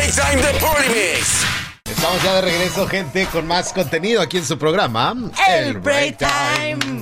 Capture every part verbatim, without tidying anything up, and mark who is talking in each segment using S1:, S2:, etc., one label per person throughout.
S1: Break Time de Party Mix.
S2: Estamos ya de regreso, gente, con más contenido aquí en su programa,
S3: El Break Time.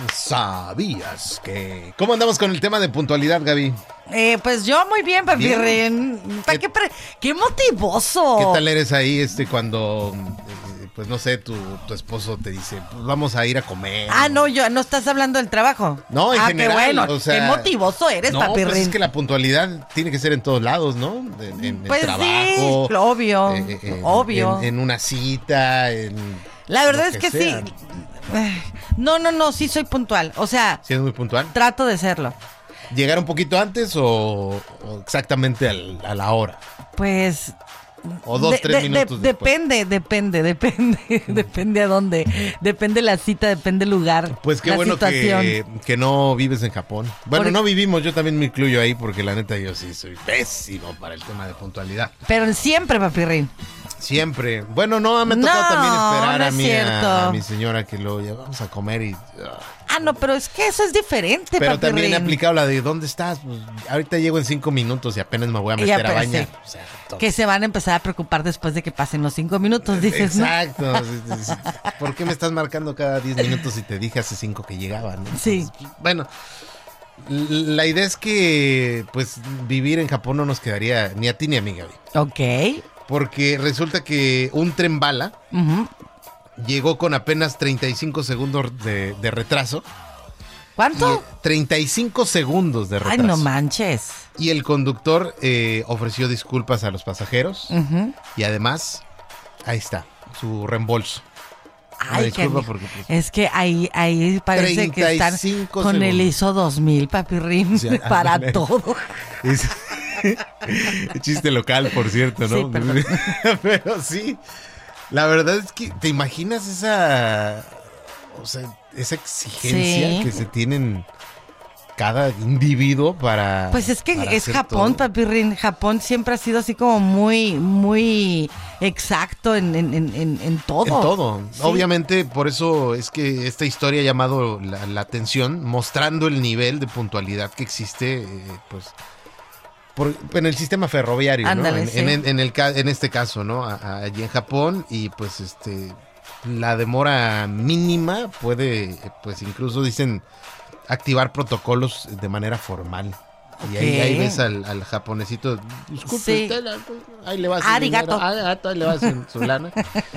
S2: ¿Sabías que...? ¿Cómo andamos con el tema de puntualidad, Gaby?
S3: Eh, pues yo muy bien, papi Ren. ¿Para
S2: ¿Qué-
S3: qué, pre- qué motivoso?
S2: ¿Qué tal eres ahí este cuando, eh, pues no sé, tu, tu esposo te dice, pues vamos a ir a comer?
S3: Ah, no, yo no estás hablando del trabajo.
S2: No, en
S3: ah,
S2: general,
S3: qué bueno.
S2: o sea,
S3: qué motivoso eres,
S2: No,
S3: papi
S2: pues
S3: Ren.
S2: es que la puntualidad tiene que ser en todos lados, ¿no? En, en
S3: Pues
S2: el
S3: sí,
S2: trabajo.
S3: obvio,
S2: eh, en-
S3: obvio.
S2: En, en una cita, en...
S3: La verdad
S2: lo
S3: es que,
S2: sea.
S3: sí. Eh, No, no, no, sí soy puntual. O sea,
S2: ¿Sí es muy puntual?
S3: trato de serlo.
S2: ¿Llegar un poquito antes o, o exactamente al- a la hora?
S3: Pues...
S2: O dos,
S3: de-
S2: tres
S3: de-
S2: minutos
S3: de-
S2: después.
S3: Depende, depende, depende. Depende a dónde. Depende la cita, depende el lugar.
S2: Pues qué
S3: la
S2: bueno
S3: situación.
S2: que, que no vives en Japón. Bueno,
S3: Por-
S2: no vivimos, yo también me incluyo ahí porque la neta yo sí soy pésimo para el tema de puntualidad.
S3: Pero siempre, papi Rin.
S2: Siempre. Bueno, no, me ha tocado
S3: No,
S2: también esperar
S3: no
S2: a
S3: es
S2: mí,
S3: cierto.
S2: a, a mi señora que lo llevamos a comer y... ah.
S3: Ah, no, pero es que eso es diferente,
S2: Pero
S3: papi
S2: también he
S3: Rin.
S2: aplicado la de ¿dónde estás? Pues, ahorita llego en cinco minutos y apenas me voy a
S3: Y ya,
S2: meter a
S3: pero
S2: bañar.
S3: sí.
S2: O sea, entonces-
S3: Que se van a empezar a preocupar después de que pasen los cinco minutos, dices, ¿no?
S2: Exacto. Sí, sí, sí. ¿Por qué me estás marcando cada diez minutos si te dije hace cinco que llegaba, no?
S3: Sí.
S2: Entonces, bueno, l- la idea es que pues vivir en Japón no nos quedaría ni a ti ni a mí, Gaby.
S3: Ok.
S2: Porque resulta que un tren bala
S3: Ujú.
S2: llegó con apenas treinta y cinco segundos de, de retraso.
S3: ¿Cuánto?
S2: Y, eh, treinta y cinco segundos de
S3: Ay,
S2: retraso.
S3: no manches.
S2: Y el conductor eh, ofreció disculpas a los pasajeros.
S3: Ujú.
S2: Y además, ahí está, su reembolso. Una
S3: Ay,
S2: disculpa
S3: que
S2: porque, pues,
S3: es que ahí, ahí parece que están
S2: treinta y cinco
S3: con el
S2: segundos.
S3: I S O dos mil, papi Rin,
S2: Sí,
S3: para
S2: ándale.
S3: todo.
S2: Es chiste local, por cierto, ¿no?
S3: Sí, perdón.
S2: Pero sí, la verdad es que te imaginas esa, o sea, esa exigencia
S3: Sí.
S2: que se tienen cada individuo para.
S3: Pues es que
S2: para
S3: es
S2: hacer
S3: Japón,
S2: todo.
S3: papi Rin. Japón siempre ha sido así como muy, muy exacto en, en, en, en, en todo.
S2: En todo.
S3: Sí.
S2: Obviamente, por eso es que esta historia ha llamado la, la atención, mostrando el nivel de puntualidad que existe, eh, pues, por- en el sistema ferroviario, ¿no?
S3: Ándale,
S2: En,
S3: sí.
S2: en- en el, ca- en este caso, ¿no? A- a- allí en Japón, y pues, este, la demora mínima puede, pues, incluso dicen, activar protocolos de manera formal. Y ahí,
S3: Ok.
S2: ahí ves al, al japonesito, disculpe,
S3: Sí.
S2: usted, ahí le va su
S3: Arigato.
S2: dinero, arigato, ahí le va su, su lana.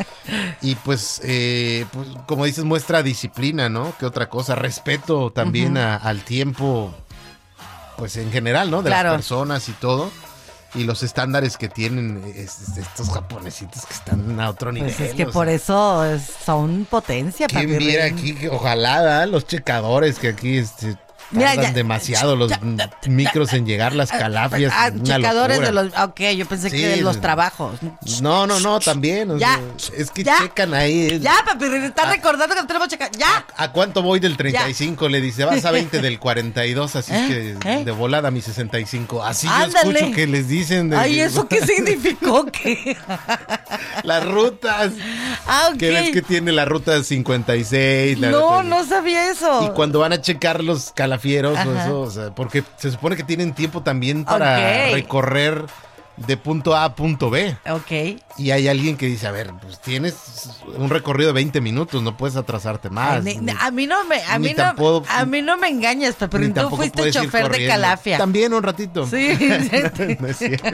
S2: Y pues, eh, pues, como dices, muestra disciplina, ¿no? Que otra cosa, respeto también a- al tiempo, pues en general, ¿no? De
S3: Claro.
S2: las personas y todo. Y los estándares que tienen es- es- estos japonesitos que están a otro nivel.
S3: Pues es que
S2: o
S3: por
S2: sea,
S3: eso es- son potencia, papi
S2: ¿quién viera
S3: Rin.
S2: aquí? Que ojalá, ¿verdad? Los checadores que aquí este,
S3: Mira,
S2: tardan
S3: ya-
S2: demasiado los
S3: ya-
S2: mm, micros en llegar, las calafias.
S3: Ah,
S2: una
S3: checadores
S2: locura.
S3: de los... Ok, yo pensé
S2: Sí,
S3: que de los
S2: de-
S3: trabajos.
S2: No, no, no, también. o
S3: Ya,
S2: sea, es que
S3: ya,
S2: checan ahí.
S3: Ya, papi Rin, está
S2: Ah.
S3: recordando que tenemos que checar. ¡Ya!
S2: ¿A cuánto voy del treinta y cinco? Le dice, vas a veinte del cuarenta y dos, así es
S3: ¿Eh?
S2: que
S3: ¿Eh?
S2: de volada mi sesenta y cinco. Así yo
S3: Ándale.
S2: escucho que les dicen de
S3: Ay, ¿eso qué significó? ¿Qué?
S2: las rutas.
S3: Ah, ok.
S2: Que ves que tiene la ruta cincuenta y seis. La
S3: No,
S2: ruta-
S3: no sabía eso.
S2: Y cuando van a checar los calafieros, o
S3: Ajá.
S2: eso, o sea, porque se supone que tienen tiempo también para
S3: Ok.
S2: recorrer de punto A a punto B.
S3: Ok.
S2: Y hay alguien que dice, a ver, pues tienes un recorrido de veinte minutos, no puedes atrasarte más.
S3: Ay, ni- ni- a mí no me, a
S2: ni
S3: mí no,
S2: tampoco-
S3: a mí no me engañas, Pepe
S2: Ni
S3: Rin. Tú
S2: tampoco
S3: fuiste
S2: puedes ir
S3: chofer de
S2: corriendo.
S3: Calafia.
S2: También un ratito.
S3: Sí.
S2: No es cierto.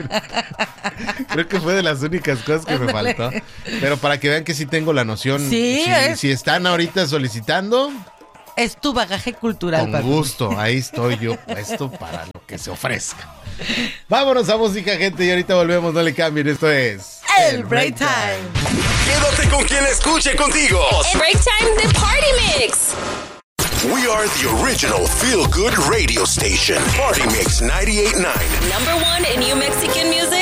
S2: Creo que fue de las únicas cosas que me
S3: Ándale.
S2: faltó. Pero para que vean que sí tengo la noción.
S3: Sí,
S2: si,
S3: es-
S2: si están ahorita solicitando,
S3: Es tu bagaje cultural,
S2: con
S3: papi.
S2: gusto. Ahí estoy yo puesto para lo que se ofrezca. Vámonos a música, gente, y ahorita volvemos. No le cambien. Esto es
S3: El Break Time.
S1: Quédate con quien escuche contigo.
S4: El Break Time de Party Mix.
S1: We are the original feel-good radio station. Party Mix ninety-eight point nine.
S4: Number one in New Mexican music.